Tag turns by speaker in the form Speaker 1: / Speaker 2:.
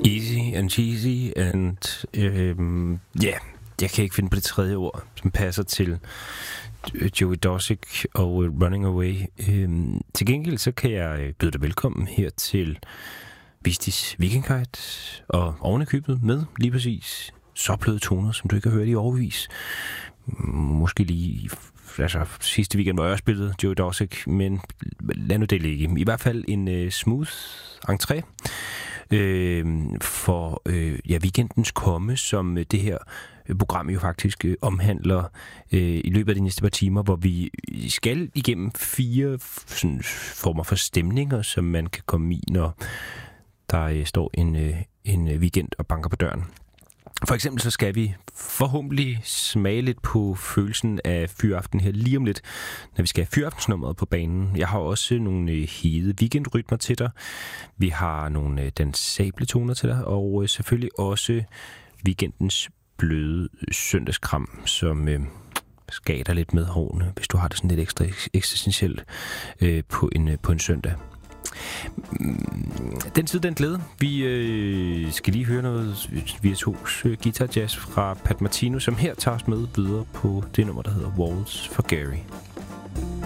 Speaker 1: Easy and cheesy and jeg kan ikke finde på det tredje ord, som passer til Joey Dosick og Running Away. Til gengæld så kan jeg byde dig velkommen her til Vistis Weekendguide, og ovenikøbet med lige præcis så bløde toner, som du ikke har hørt i overvis. Måske lige sidste weekend var jeg spillet Joey Dosick, men lad nu det ligge. I hvert fald en smooth entré for weekendens komme, som det her program jo faktisk omhandler i løbet af de næste par timer, hvor vi skal igennem 4 sådan, former for stemninger, som man kan komme i, når der står en weekend og banker på døren. For eksempel så skal vi forhåbentlig smage lidt på følelsen af fyraften her lige om lidt, når vi skal have fyraftensnummeret på banen. Jeg har også nogle hede weekendrytmer til dig. Vi har nogle dansable toner til dig, og selvfølgelig også weekendens bløde søndagskram, som skader lidt med hårene, hvis du har det sådan lidt ekstra eksistentielt på en søndag. Den tid, den glæde. Vi skal lige høre noget virtuos guitar jazz fra Pat Martino, som her tager os med videre på det nummer, der hedder Waltz for Gary.